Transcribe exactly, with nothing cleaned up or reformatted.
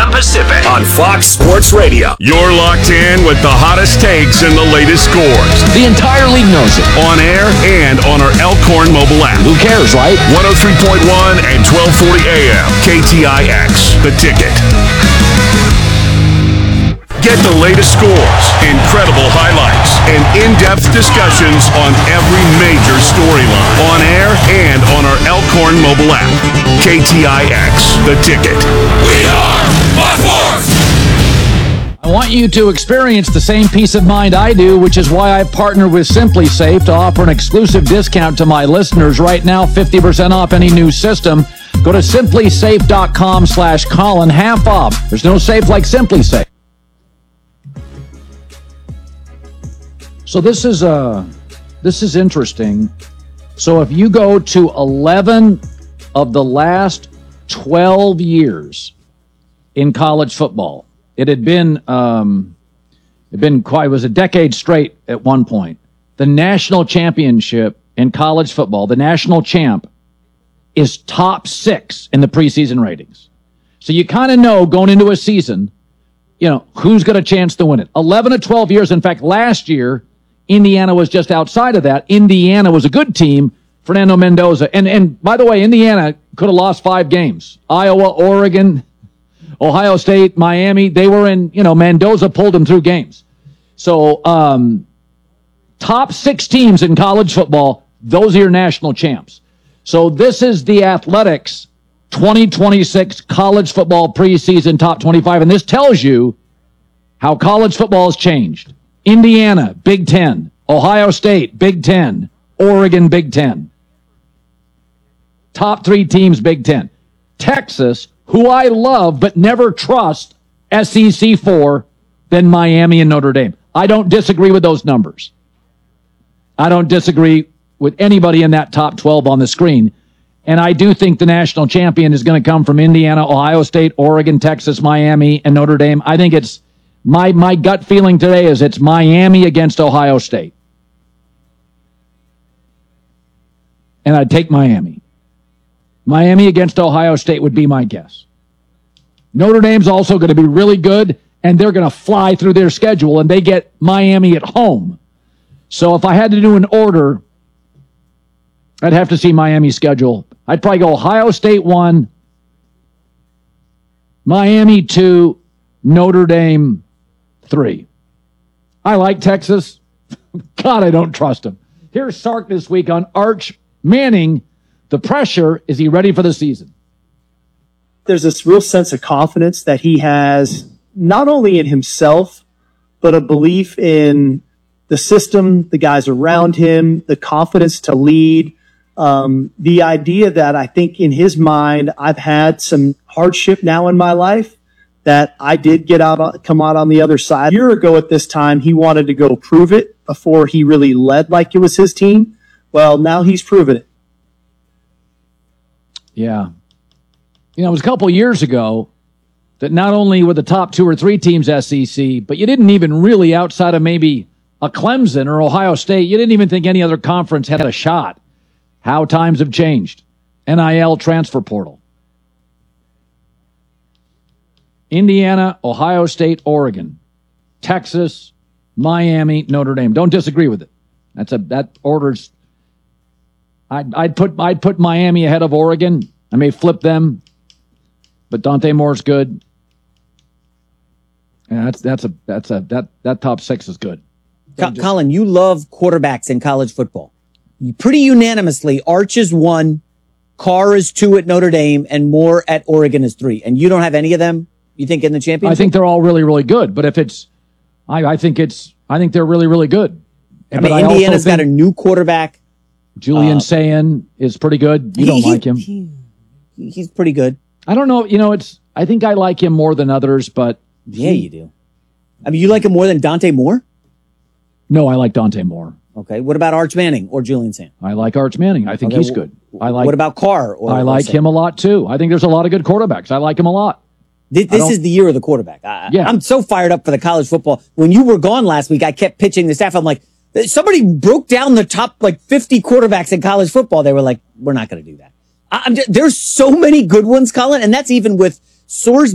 p.m. Pacific on Fox Sports Radio. You're locked in with the hottest takes and the latest scores. The entire league knows it. On air and on our Elkhorn mobile app. Who cares, right? one oh three point one and twelve forty A M. K T I X. The Ticket. Get the latest scores, incredible highlights, and in-depth discussions on every major storyline. On air and on our Elkhorn mobile app. K T I X. The Ticket. We are Fox Sports! I want you to experience the same peace of mind I do, which is why I've partnered with SimpliSafe to offer an exclusive discount to my listeners right now, fifty percent off any new system. Go to SimpliSafe.com slash Colin, half off. There's no safe like SimpliSafe. So this is uh, this is interesting. So if you go to eleven of the last twelve years in college football, it had been um, it had been quite it was a decade straight at one point. The national championship in college football, the national champ, is top six in the preseason ratings. So you kind of know going into a season, you know, who's got a chance to win it. eleven of twelve years. In fact, last year, Indiana was just outside of that. Indiana was a good team. Fernando Mendoza. And, and by the way, Indiana could have lost five games. Iowa, Oregon, Ohio State, Miami, they were in, you know, Mendoza pulled them through games. So, um, top six teams in college football, those are your national champs. So this is the Athletics twenty twenty-six college football preseason top twenty-five. And this tells you how college football has changed. Indiana, Big Ten. Ohio State, Big Ten. Oregon, Big Ten. Top three teams, Big Ten. Texas, who I love but never trust, S E C four, then Miami and Notre Dame. I don't disagree with those numbers. I don't disagree with anybody in that top twelve on the screen. And I do think the national champion is going to come from Indiana, Ohio State, Oregon, Texas, Miami, and Notre Dame. I think it's My my gut feeling today is it's Miami against Ohio State. And I'd take Miami. Miami against Ohio State would be my guess. Notre Dame's also going to be really good, and they're going to fly through their schedule, and they get Miami at home. So if I had to do an order, I'd have to see Miami's schedule. I'd probably go Ohio State one, Miami two, Notre Dame three. I like Texas. God, I don't trust him. Here's Sark this week on Arch Manning. The pressure, is he ready for the season? There's this real sense of confidence that he has, not only in himself, but a belief in the system, the guys around him, the confidence to lead. Um, the idea that I think in his mind, I've had some hardship now in my life, that I did get out, come out on the other side. A year ago at this time, he wanted to go prove it before he really led like it was his team. Well, now he's proven it. Yeah. You know, it was a couple years ago that not only were the top two or three teams S E C, but you didn't even really, outside of maybe a Clemson or Ohio State, you didn't even think any other conference had a shot. How times have changed. N I L transfer portal. Indiana, Ohio State, Oregon, Texas, Miami, Notre Dame. Don't disagree with it. That's a that orders. I'd I'd put I'd put Miami ahead of Oregon. I may flip them, but Dante Moore's good. Yeah, that's that's a that's a that that top six is good. Co- Colin, you love quarterbacks in college football. Pretty unanimously, Arch is one, Carr is two at Notre Dame, and Moore at Oregon is three. And you don't have any of them? You think in the championship? I think they're all really, really good. But if it's, I, I think it's, I think they're really, really good. I mean, but Indiana's I got a new quarterback. Julian uh, Sayin is pretty good. You he, don't he, like him. He, he's pretty good. I don't know. You know, it's, I think I like him more than others, but. Yeah, he, you do. I mean, you like him more than Dante Moore? No, I like Dante Moore. Okay. What about Arch Manning or Julian Sayin? I like Arch Manning. I think okay. he's good. I like. What about Carr? Or, I like him a lot too. I think there's a lot of good quarterbacks. I like him a lot. This, this is the year of the quarterback. I, yeah. I'm so fired up for the college football. When you were gone last week, I kept pitching the staff. I'm like, somebody broke down the top like fifty quarterbacks in college football. They were like, we're not going to do that. I, I'm just, there's so many good ones, Colin, and that's even with Sorsby